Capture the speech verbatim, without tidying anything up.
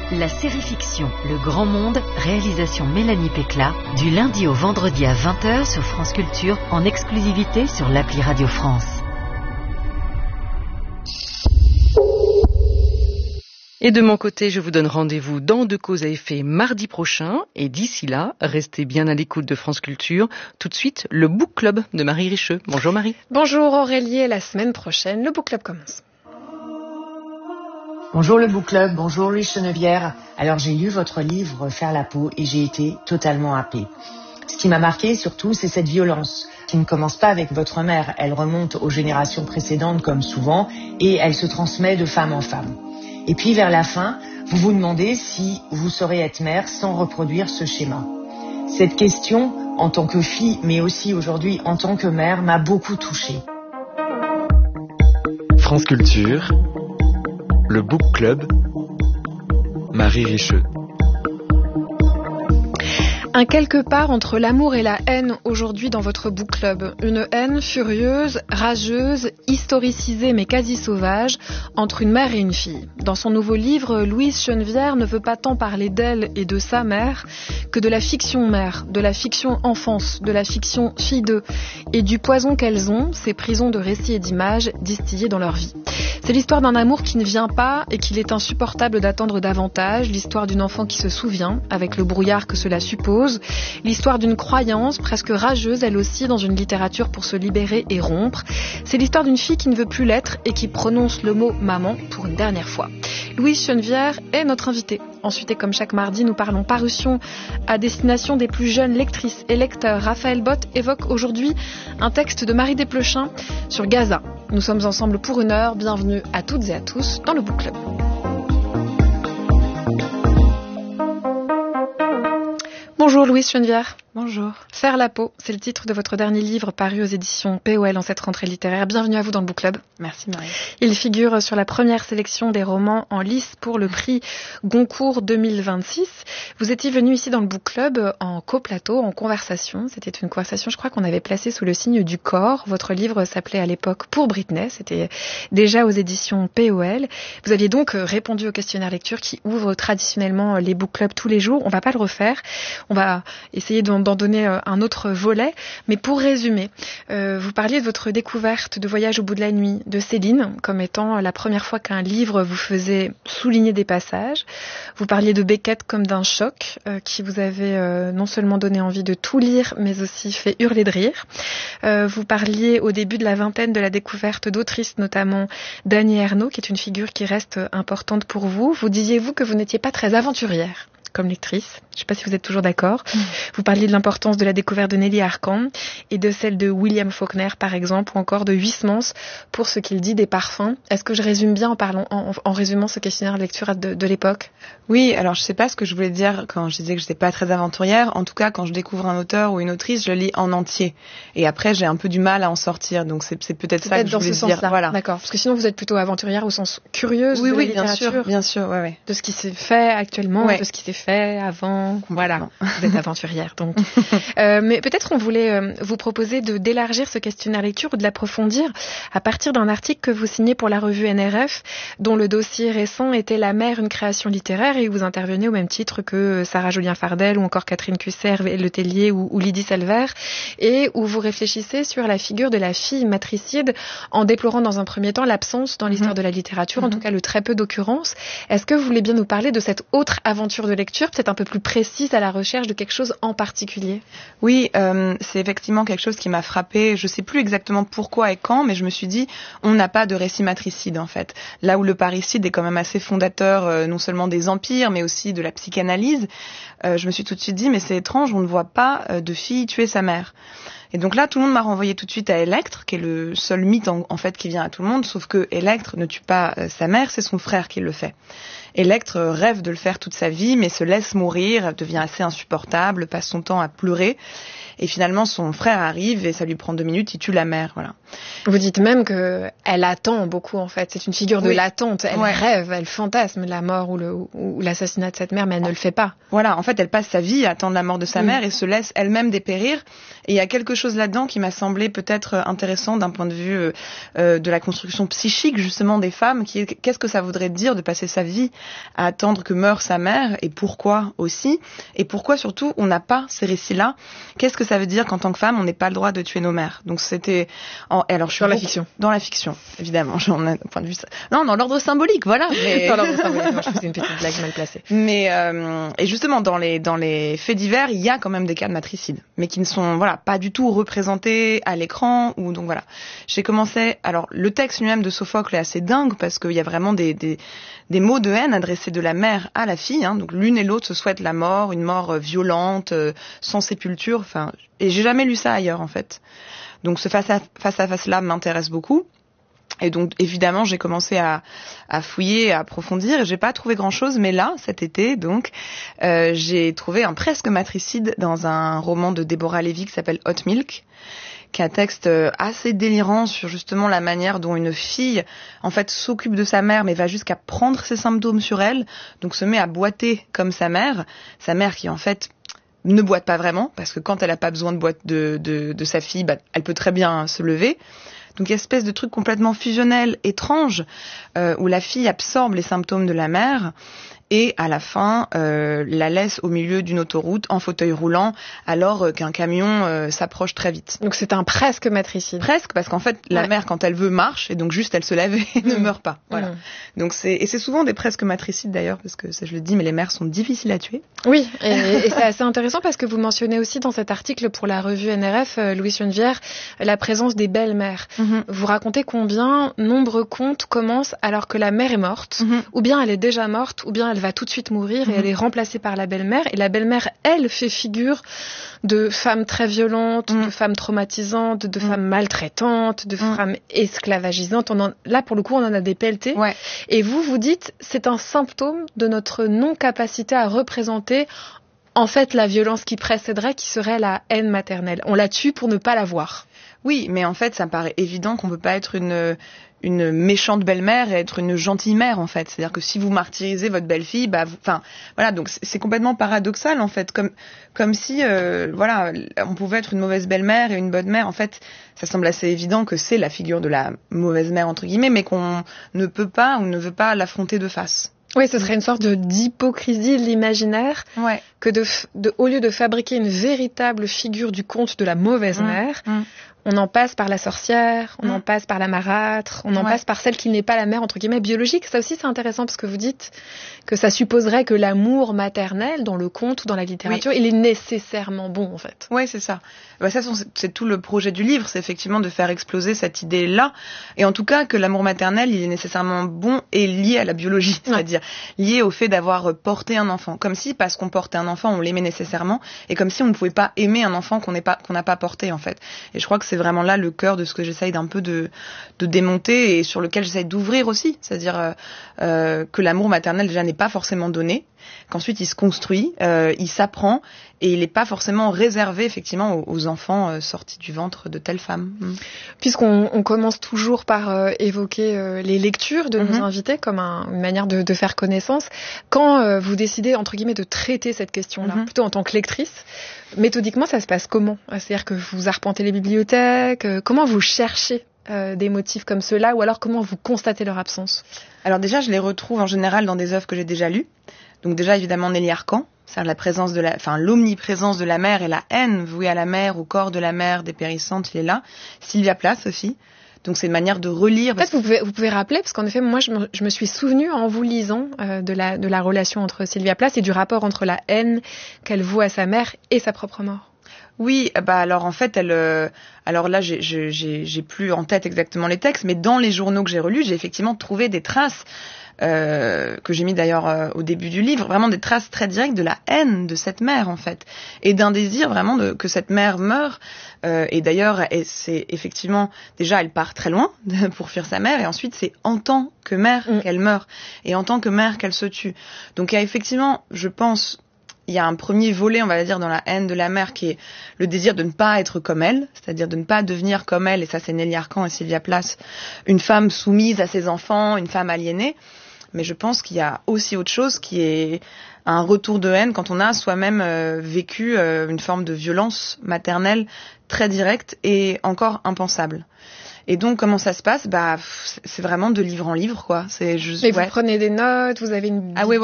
La série fiction Le Grand Monde, réalisation Mélanie Pécla, du lundi au vendredi à vingt heures sur France Culture, en exclusivité sur l'appli Radio France. Et de mon côté, je vous donne rendez-vous dans De Cause à Effet mardi prochain. Et d'ici là, restez bien à l'écoute de France Culture. Tout de suite, le Book Club de Marie Richeux. Bonjour Marie. Bonjour Aurélie, la semaine prochaine, le Book Club commence. Bonjour le Book Club, bonjour Louise Chenevière. Alors j'ai lu votre livre Faire la peau et j'ai été totalement happée. Ce qui m'a marqué surtout, c'est cette violence qui ne commence pas avec votre mère. Elle remonte aux générations précédentes comme souvent et elle se transmet de femme en femme. Et puis vers la fin, vous vous demandez si vous saurez être mère sans reproduire ce schéma. Cette question, en tant que fille, mais aussi aujourd'hui en tant que mère, m'a beaucoup touchée. France Culture, le Book Club, Marie Richeux. Un quelque part entre l'amour et la haine aujourd'hui dans votre book club. Une haine furieuse, rageuse, historicisée mais quasi sauvage entre une mère et une fille. Dans son nouveau livre, Louise Chenevière ne veut pas tant parler d'elle et de sa mère que de la fiction mère, de la fiction enfance, de la fiction fille d'eux et du poison qu'elles ont, ces prisons de récits et d'images distillées dans leur vie. C'est l'histoire d'un amour qui ne vient pas et qu'il est insupportable d'attendre davantage, l'histoire d'une enfant qui se souvient, avec le brouillard que cela suppose, l'histoire d'une croyance presque rageuse, elle aussi, dans une littérature pour se libérer et rompre. C'est l'histoire d'une fille qui ne veut plus l'être et qui prononce le mot « maman » pour une dernière fois. Louise Chenevière est notre invitée. Ensuite, et comme chaque mardi, nous parlons parution à destination des plus jeunes lectrices et lecteurs. Raphaël Bott évoque aujourd'hui un texte de Marie Desplechin sur Gaza. Nous sommes ensemble pour une heure. Bienvenue à toutes et à tous dans le Book Club. Bonjour Louise Chenevière. Bonjour. Faire la peau, c'est le titre de votre dernier livre paru aux éditions P O L en cette rentrée littéraire. Bienvenue à vous dans le Book Club. Merci Marie. Il figure sur la première sélection des romans en lice pour le prix Goncourt deux mille vingt-six. Vous étiez venu ici dans le Book Club en coplateau, en conversation. C'était une conversation, je crois, qu'on avait placée sous le signe du corps. Votre livre s'appelait à l'époque Pour Britney. C'était déjà aux éditions P O L. Vous aviez donc répondu au questionnaire lecture qui ouvre traditionnellement les Book Clubs tous les jours. On va pas le refaire. On va essayer d'en d'en donner un autre volet. Mais pour résumer, euh, vous parliez de votre découverte de Voyage au bout de la nuit de Céline comme étant la première fois qu'un livre vous faisait souligner des passages. Vous parliez de Beckett comme d'un choc euh, qui vous avait euh, non seulement donné envie de tout lire, mais aussi fait hurler de rire. Euh, vous parliez au début de la vingtaine de la découverte d'autrices, notamment d'Annie Ernaux, qui est une figure qui reste importante pour vous. Vous disiez-vous que vous n'étiez pas très aventurière comme lectrice. Je ne sais pas si vous êtes toujours d'accord. Mmh. Vous parliez de l'importance de la découverte de Nelly Arcand et de celle de William Faulkner, par exemple, ou encore de Huysmans pour ce qu'il dit des parfums. Est-ce que je résume bien en, parlant, en, en résumant ce questionnaire de lecture de, de l'époque ? Oui, alors je ne sais pas ce que je voulais dire quand je disais que je n'étais pas très aventurière. En tout cas, quand je découvre un auteur ou une autrice, je le lis en entier. Et après, j'ai un peu du mal à en sortir. Donc c'est, c'est peut-être c'est ça peut-être que je voulais dans ce dire. Sens-là. Voilà. D'accord. Parce que sinon, vous êtes plutôt aventurière au sens curieuse oui, de oui, la littérature. Oui, bien sûr, bien sûr, ouais, ouais. De ce qui s'est fait actuellement, ouais. de ce qui s'est fait avant. Voilà, vous êtes aventurière donc. euh, mais peut-être on voulait euh, vous proposer de d'élargir ce questionnaire lecture ou de l'approfondir à partir d'un article que vous signez pour la revue N R F, dont le dossier récent était La mer, une création littéraire, et où vous intervenez au même titre que Sarah Jolien-Fardel ou encore Catherine Cusser, Le Tellier ou, ou Lydie Salver, et où vous réfléchissez sur la figure de la fille matricide en déplorant dans un premier temps l'absence dans l'histoire mmh. de la littérature, mmh. en tout cas le très peu d'occurrences. Est-ce que vous voulez bien nous parler de cette autre aventure de lecture, peut-être un peu plus précise, à la recherche de quelque chose en particulier? Oui, euh, c'est effectivement quelque chose qui m'a frappée. Je ne sais plus exactement pourquoi et quand, mais je me suis dit, on n'a pas de récit matricide en fait. Là où le parricide est quand même assez fondateur, euh, non seulement des empires, mais aussi de la psychanalyse, euh, je me suis tout de suite dit, mais c'est étrange, on ne voit pas euh, de fille tuer sa mère. Et donc là, tout le monde m'a renvoyé tout de suite à Électre, qui est le seul mythe en, en fait qui vient à tout le monde, sauf que Électre ne tue pas euh, sa mère, c'est son frère qui le fait. Électre rêve de le faire toute sa vie, mais se laisse mourir, devient assez insupportable, passe son temps à pleurer. Et finalement, son frère arrive et ça lui prend deux minutes, il tue la mère, voilà. Vous dites même que elle attend beaucoup, en fait. C'est une figure de oui. l'attente. Elle ouais. rêve, elle fantasme la mort ou, le, ou l'assassinat de cette mère, mais elle ne le fait pas. Voilà, en fait, elle passe sa vie à attendre la mort de sa mmh. mère et se laisse elle-même dépérir. Et il y a quelque chose chose là-dedans qui m'a semblé peut-être intéressant d'un point de vue euh, euh, de la construction psychique justement des femmes. Qui est, qu'est-ce que ça voudrait dire de passer sa vie à attendre que meure sa mère et pourquoi aussi, et pourquoi surtout on n'a pas ces récits-là. Qu'est-ce que ça veut dire qu'en tant que femme on n'ait pas le droit de tuer nos mères. Donc c'était en, alors je suis dans beaucoup, la fiction. Dans la fiction, évidemment. J'en ai un point de vue. Non, dans l'ordre symbolique, voilà. Mais... dans l'ordre symbolique. Moi, je faisais une petite blague mal placée. Mais euh, et justement dans les dans les faits divers, il y a quand même des cas de matricide, mais qui ne sont voilà pas du tout représentés à l'écran. Ou donc voilà. J'ai commencé. Alors le texte lui-même de Sophocle est assez dingue parce qu'il y a vraiment des des des mots de haine adressés de la mère à la fille. Hein, donc l'une et l'autre se souhaitent la mort, une mort violente, euh, sans sépulture. Enfin, et j'ai jamais lu ça ailleurs en fait. Donc ce face à face à face là m'intéresse beaucoup. Et donc évidemment j'ai commencé à, à fouiller, à approfondir. Et j'ai pas trouvé grand chose, mais là cet été donc euh, j'ai trouvé un presque matricide dans un roman de Deborah Levy qui s'appelle Hot Milk, qui est un texte assez délirant sur justement la manière dont une fille en fait s'occupe de sa mère, mais va jusqu'à prendre ses symptômes sur elle, donc se met à boiter comme sa mère, sa mère qui en fait ne boite pas vraiment parce que quand elle a pas besoin de boîte de, de, de sa fille, bah, elle peut très bien se lever. Donc il y a une espèce de truc complètement fusionnel, étrange, euh, où la fille absorbe les symptômes de la mère et à la fin euh, la laisse au milieu d'une autoroute en fauteuil roulant alors euh, qu'un camion euh, s'approche très vite. Donc c'est un presque matricide. Presque, parce qu'en fait la ouais. mère quand elle veut marche et donc juste elle se lève et mmh. ne meurt pas. Voilà. Mmh. Donc c'est et c'est souvent des presque matricides d'ailleurs parce que ça je le dis, mais les mères sont difficiles à tuer. Oui, et, et c'est assez intéressant parce que vous mentionnez aussi dans cet article pour la revue N R F, euh, Louise Chenevière, la présence des belles-mères. Mmh. Vous racontez combien nombreux contes commencent alors que la mère est morte, mmh. ou bien elle est déjà morte, ou bien elle va tout de suite mourir et mmh. elle est remplacée par la belle-mère. Et la belle-mère, elle, fait figure de femme très violente, mmh. de femme traumatisante, de mmh. femme maltraitante, de mmh. femme esclavagisante. On en, là, pour le coup, on en a des pelletés. Ouais. Et vous, vous dites, c'est un symptôme de notre non-capacité à représenter en fait la violence qui précéderait, qui serait la haine maternelle. On la tue pour ne pas la voir. Oui, mais en fait, ça me paraît évident qu'on peut pas être une une méchante belle-mère et être une gentille mère en fait. C'est-à-dire que si vous martyrisez votre belle-fille, bah, enfin, voilà, donc c'est, c'est complètement paradoxal en fait, comme comme si, euh, voilà, on pouvait être une mauvaise belle-mère et une bonne mère. En fait, ça semble assez évident que c'est la figure de la mauvaise mère entre guillemets, mais qu'on ne peut pas ou ne veut pas l'affronter de face. Oui, ce serait une sorte de, d'hypocrisie de l'imaginaire, ouais. que de, de, au lieu de fabriquer une véritable figure du conte de la mauvaise mmh, mère, mmh. on en passe par la sorcière, on mmh. en passe par la marâtre, on en ouais. passe par celle qui n'est pas la mère, entre guillemets, biologique. Ça aussi, c'est intéressant parce que vous dites que ça supposerait que l'amour maternel, dans le conte ou dans la littérature, oui. il est nécessairement bon, en fait. Oui, c'est ça. Bah, ça, c'est tout le projet du livre, c'est effectivement de faire exploser cette idée-là. Et en tout cas, que l'amour maternel, il est nécessairement bon et lié à la biologie, ouais. c'est-à-dire lié au fait d'avoir porté un enfant. Comme si, parce qu'on portait un enfant, on l'aimait nécessairement, et comme si on ne pouvait pas aimer un enfant qu'on n'est pas, qu'on n'a pas porté, en fait. Et je crois que c'est vraiment là le cœur de ce que j'essaye d'un peu de, de démonter et sur lequel j'essaye d'ouvrir aussi. C'est-à-dire euh, euh, que l'amour maternel, déjà, n'est pas forcément donné, qu'ensuite il se construit, euh, il s'apprend, et il n'est pas forcément réservé effectivement aux, aux enfants euh, sortis du ventre de telle femme. Mmh. Puisqu'on on commence toujours par euh, évoquer euh, les lectures de mmh. nos invités comme un, une manière de, de faire connaissance, quand euh, vous décidez entre guillemets de traiter cette question-là, mmh. plutôt en tant que lectrice, méthodiquement ça se passe comment ? C'est-à-dire que vous arpentez les bibliothèques, euh, comment vous cherchez euh, des motifs comme ceux-là, ou alors comment vous constatez leur absence ? Alors déjà, je les retrouve en général dans des œuvres que j'ai déjà lues. Donc déjà, évidemment, Nelly Arcan, c'est-à-dire la présence de la, enfin, l'omniprésence de la mère et la haine vouée à la mère, au corps de la mère dépérissante, il est là. Sylvia Plath aussi. Donc c'est une manière de relire. Peut-être que vous pouvez, vous pouvez rappeler, parce qu'en effet, moi, je me, je me suis souvenue en vous lisant euh, de la, de la relation entre Sylvia Plath et du rapport entre la haine qu'elle voue à sa mère et sa propre mort. Oui, bah alors en fait, elle, euh, alors là, j'ai, j'ai, j'ai plus en tête exactement les textes, mais dans les journaux que j'ai relus, j'ai effectivement trouvé des traces. Euh, que j'ai mis d'ailleurs euh, au début du livre, vraiment des traces très directes de la haine de cette mère en fait, et d'un désir vraiment de, que cette mère meure. Euh, et d'ailleurs, et c'est effectivement, déjà elle part très loin pour fuir sa mère, et ensuite c'est en tant que mère mmh. qu'elle meurt, et en tant que mère qu'elle se tue. Donc il y a effectivement, je pense, il y a un premier volet, on va dire, dans la haine de la mère qui est le désir de ne pas être comme elle, c'est-à-dire de ne pas devenir comme elle, et ça c'est Nelly Arcan et Sylvia Plath, une femme soumise à ses enfants, une femme aliénée. Mais je pense qu'il y a aussi autre chose qui est un retour de haine quand on a soi-même euh, vécu euh, une forme de violence maternelle très directe et encore impensable. Et donc, comment ça se passe ? Bah, c'est vraiment de livre en livre, quoi. C'est juste. Mais ouais. vous prenez des notes, vous avez une ah oui, bibliothèque,